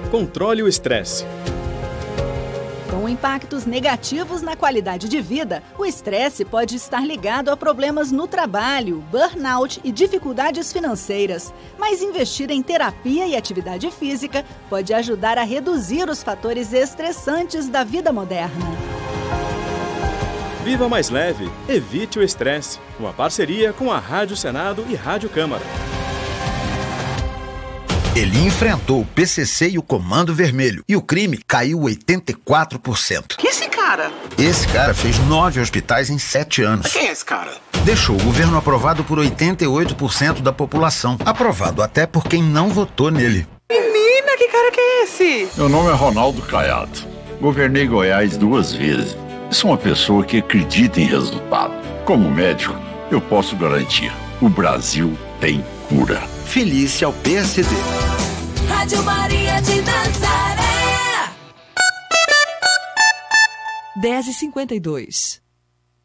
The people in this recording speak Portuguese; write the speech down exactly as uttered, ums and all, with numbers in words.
Controle o estresse. Com impactos negativos na qualidade de vida, o estresse pode estar ligado a problemas no trabalho, burnout e dificuldades financeiras. Mas investir em terapia e atividade física pode ajudar a reduzir os fatores estressantes da vida moderna. Viva mais leve, evite o estresse. Uma parceria com a Rádio Senado e Rádio Câmara. Ele enfrentou o P C C e o Comando Vermelho e o crime caiu oitenta e quatro por cento. E esse cara? Esse cara fez nove hospitais em sete anos. Quem é esse cara? Deixou o governo aprovado por oitenta e oito por cento da população. Aprovado até por quem não votou nele. Menina, que cara que é esse? Meu nome é Ronaldo Caiado. Governei Goiás duas vezes. Sou uma pessoa que acredita em resultado. Como médico, eu posso garantir: o Brasil tem cura. Felícia ao P S D. Rádio Maria de Nazaré. dez e cinquenta e dois.